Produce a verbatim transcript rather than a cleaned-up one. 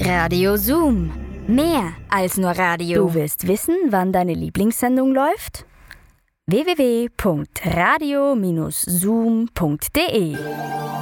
Radio Zoom. Mehr als nur Radio. Du willst wissen, wann deine Lieblingssendung läuft? w w w punkt radio Bindestrich zoom punkt d e